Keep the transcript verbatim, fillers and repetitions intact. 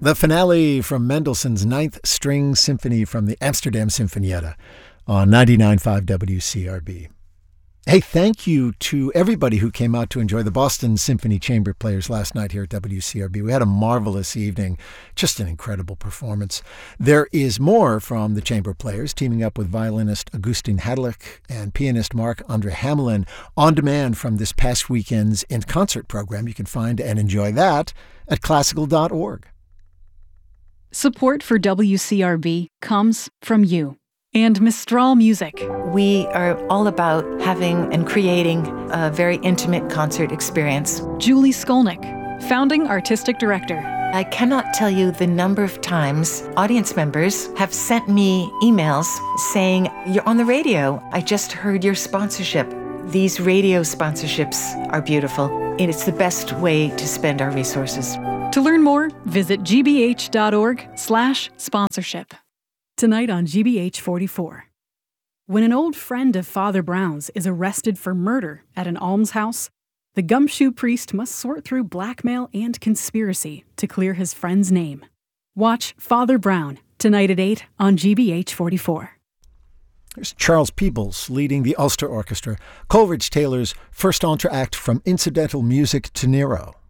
The finale from Mendelssohn's Ninth String Symphony from the Amsterdam Sinfonietta on ninety-nine point five W C R B. Hey, thank you to everybody who came out to enjoy the Boston Symphony Chamber Players last night here at W C R B. We had a marvelous evening, just an incredible performance. There is more from the Chamber Players, teaming up with violinist Augustin Hadlick and pianist Marc-Andre Hamelin on demand from this past weekend's in-concert program. You can find and enjoy that at classical dot org. Support for W C R B comes from you and Mistral Music. We are all about having and creating a very intimate concert experience. Julie Skolnick, founding artistic director. I cannot tell you the number of times audience members have sent me emails saying, "You're on the radio. I just heard your sponsorship." These radio sponsorships are beautiful, and it's the best way to spend our resources. To learn more, visit gbh.org slash sponsorship. Tonight on G B H forty-four. When an old friend of Father Brown's is arrested for murder at an almshouse, the gumshoe priest must sort through blackmail and conspiracy to clear his friend's name. Watch Father Brown tonight at eight on G B H forty-four. There's Charles Peebles leading the Ulster Orchestra, Coleridge Taylor's first entr'acte from Incidental Music to Nero.